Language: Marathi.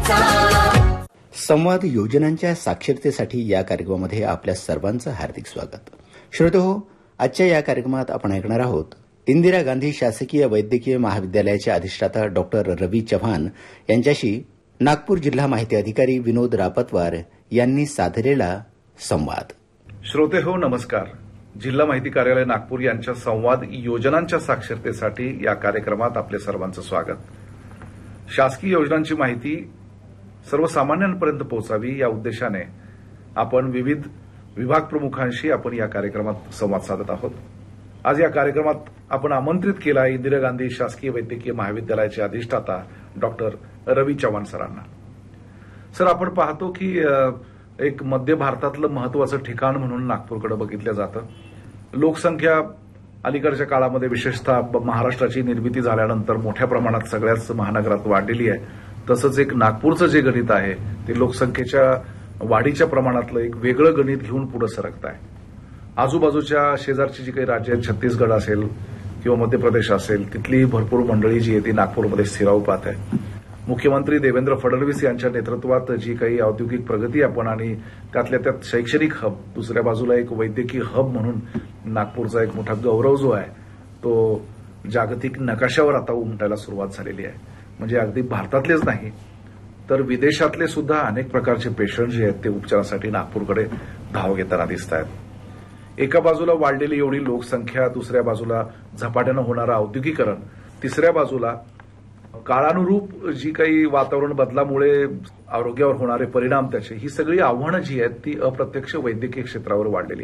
संवाद योजनांच्या साक्षरतेसाठी या कार्यक्रमामध्ये आपल्या सर्वांचं हार्दिक स्वागत. श्रोतेहो, आजच्या या कार्यक्रमात आपण ऐकणार आहोत इंदिरा गांधी शासकीय वैद्यकीय महाविद्यालयाचे अधिष्ठाता डॉक्टर रवी चव्हाण यांच्याशी नागपूर जिल्हा माहिती अधिकारी विनोद रापतवार यांनी साधलेला संवाद. श्रोते हो, नमस्कार. जिल्हा माहिती कार्यालय नागपूर यांच्या संवाद योजनांच्या साक्षरतेसाठी या कार्यक्रमात आपले सर्वांचं स्वागत. शासकीय योजनांची माहिती सर्वसामान्यांपर्यंत पोहोचावी या उद्देशाने आपण विविध विभाग प्रमुखांशी आपण या कार्यक्रमात संवाद साधत आहोत. आज या कार्यक्रमात आपण आमंत्रित केला इंदिरा गांधी शासकीय वैद्यकीय महाविद्यालयाचे अधिष्ठाता डॉक्टर रवी चव्हाण सरांना. सर, आपण पाहतो की एक मध्य भारतातलं महत्वाचं ठिकाण म्हणून नागपूरकडे बघितलं जातं. लोकसंख्या अलीकडच्या काळामध्ये विशेषतः महाराष्ट्राची निर्मिती झाल्यानंतर मोठ्या प्रमाणात सगळ्याच महानगरात वाढलेली आहे. तसंच एक नागपूरचं जे गणित आहे ते लोकसंख्येच्या वाढीच्या प्रमाणातलं एक वेगळं गणित घेऊन पुढे सरकत आहे. आजूबाजूच्या शेजारची जी काही राज्य आहेत, छत्तीसगड असेल किंवा मध्य प्रदेश असेल, तिथली भरपूर मंडळी जी आहे ती नागपूरमध्ये स्थिरावपात आहे. मुख्यमंत्री देवेंद्र फडणवीस यांच्या नेतृत्वात जी काही औद्योगिक प्रगती आपण आणि त्यातल्या त्यात शैक्षणिक हब, दुसऱ्या बाजूला एक वैद्यकीय हब म्हणून नागपूरचा एक मोठा गौरव जो आहे तो जागतिक नकाशावर आता उमटायला सुरुवात झालेली आहे. म्हणजे अगदी भारतातलेच नाही तर विदेशातले सुद्धा अनेक प्रकारचे पेशंट जे आहेत ते उपचारासाठी नागपूरकडे धाव घेताना दिसत आहेत. एका बाजूला वाढलेली एवढी लोकसंख्या, दुसऱ्या बाजूला झपाट्यानं होणारं औद्योगिकरण, तिसऱ्या बाजूला काळानुरूप जी काही वातावरण बदलामुळे आरोग्यावर होणारे परिणाम त्याचे, ही सगळी आव्हानं जी आहेत ती अप्रत्यक्ष वैद्यकीय क्षेत्रावर वाढलेली आहेत.